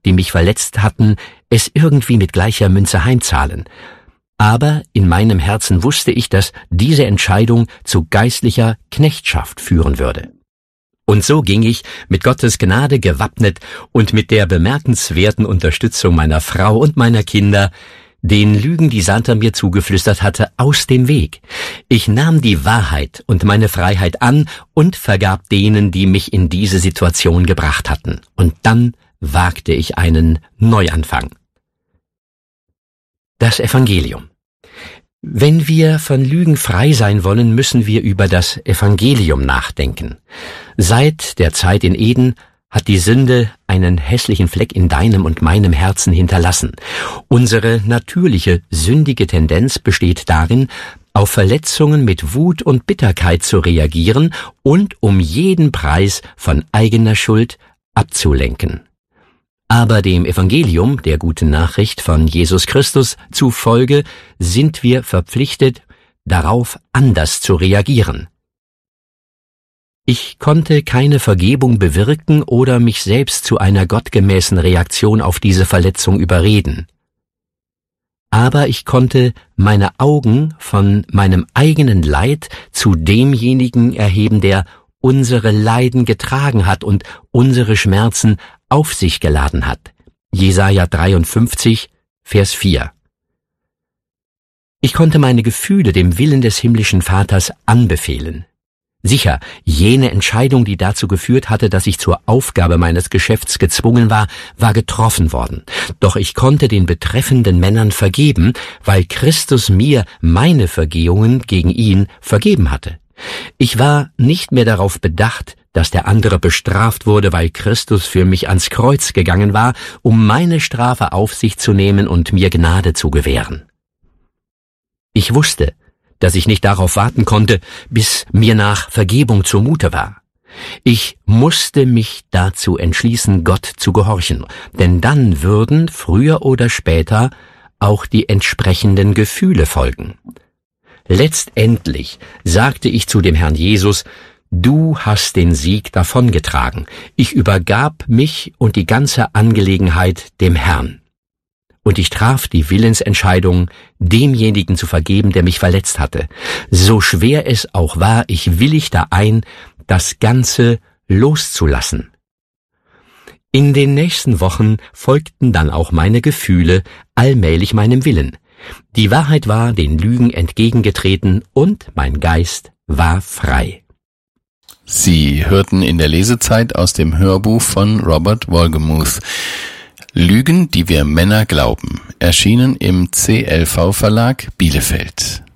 die mich verletzt hatten, es irgendwie mit gleicher Münze heimzahlen. Aber in meinem Herzen wusste ich, dass diese Entscheidung zu geistlicher Knechtschaft führen würde. Und so ging ich, mit Gottes Gnade gewappnet und mit der bemerkenswerten Unterstützung meiner Frau und meiner Kinder, den Lügen, die Satan mir zugeflüstert hatte, aus dem Weg. Ich nahm die Wahrheit und meine Freiheit an und vergab denen, die mich in diese Situation gebracht hatten. Und dann wagte ich einen Neuanfang. Das Evangelium. Wenn wir von Lügen frei sein wollen, müssen wir über das Evangelium nachdenken. Seit der Zeit in Eden hat die Sünde einen hässlichen Fleck in deinem und meinem Herzen hinterlassen. Unsere natürliche, sündige Tendenz besteht darin, auf Verletzungen mit Wut und Bitterkeit zu reagieren und um jeden Preis von eigener Schuld abzulenken. Aber dem Evangelium, der guten Nachricht von Jesus Christus, zufolge sind wir verpflichtet, darauf anders zu reagieren. Ich konnte keine Vergebung bewirken oder mich selbst zu einer gottgemäßen Reaktion auf diese Verletzung überreden. Aber ich konnte meine Augen von meinem eigenen Leid zu demjenigen erheben, der unsere Leiden getragen hat und unsere Schmerzen auf sich geladen hat. Jesaja 53, Vers 4. Ich konnte meine Gefühle dem Willen des himmlischen Vaters anbefehlen. Sicher, jene Entscheidung, die dazu geführt hatte, dass ich zur Aufgabe meines Geschäfts gezwungen war, war getroffen worden. Doch ich konnte den betreffenden Männern vergeben, weil Christus mir meine Vergehungen gegen ihn vergeben hatte. Ich war nicht mehr darauf bedacht, dass der andere bestraft wurde, weil Christus für mich ans Kreuz gegangen war, um meine Strafe auf sich zu nehmen und mir Gnade zu gewähren. Ich wusste, dass ich nicht darauf warten konnte, bis mir nach Vergebung zumute war. Ich musste mich dazu entschließen, Gott zu gehorchen, denn dann würden früher oder später auch die entsprechenden Gefühle folgen. Letztendlich sagte ich zu dem Herrn Jesus: Du hast den Sieg davongetragen. Ich übergab mich und die ganze Angelegenheit dem Herrn. Und ich traf die Willensentscheidung, demjenigen zu vergeben, der mich verletzt hatte. So schwer es auch war, ich willigte ein, das Ganze loszulassen. In den nächsten Wochen folgten dann auch meine Gefühle allmählich meinem Willen. Die Wahrheit war den Lügen entgegengetreten und mein Geist war frei. Sie hörten in der Lesezeit aus dem Hörbuch von Robert Wolgemuth Lügen, die wir Männer glauben, erschienen im CLV Verlag Bielefeld.